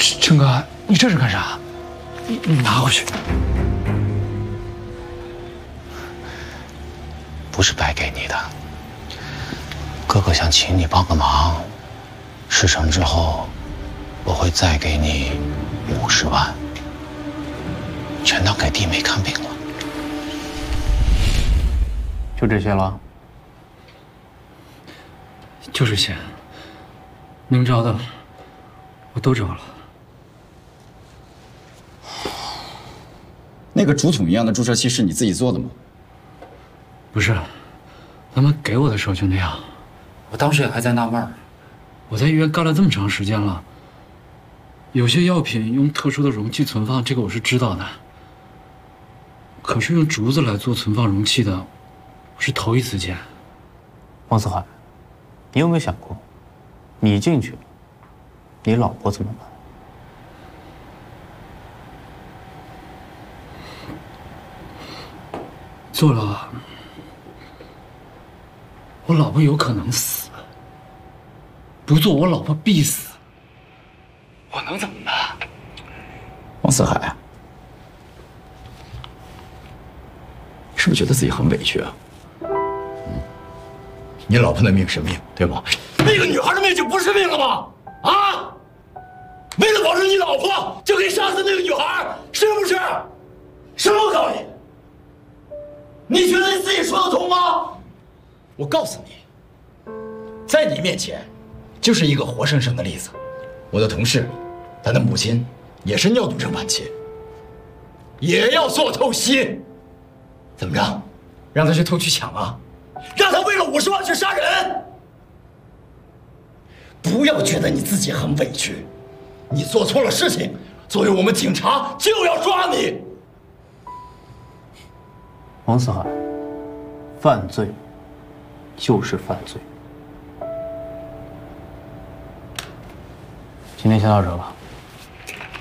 陈哥，你这是干啥？你拿回去。 不是白给你的，哥哥想请你帮个忙，事成之后，我会再给你50万，全当给弟妹看病了。就这些了？ 就这些，能着的我都着了。 那个竹筒一样的注射器是你自己做的吗？ 不是，他们给我的时候就那样。我当时也还在纳闷儿，我在医院干了这么长时间了，有些药品用特殊的容器存放，这个我是知道的。可是用竹子来做存放容器的，我是头一次见。 王四海，你有没有想过，你进去了，你老婆怎么办？ 做了，我老婆有可能死；不做，我老婆必死。我能怎么办？ 王四海，是不是觉得自己很委屈啊？你老婆的命是命，对吗？那个女孩的命就不是命了吗？啊！为了保证你老婆，就可以杀死那个女孩，是不是？什么道理？你觉得你自己说得通吗？我告诉你，在你面前，就是一个活生生的例子。我的同事，他的母亲也是尿毒症晚期，也要做透析。怎么着？让他去偷去抢啊？让他为了50万去杀人？不要觉得你自己很委屈，你做错了事情，作为我们警察就要抓你。 王四海，犯罪就是犯罪。今天先到这吧。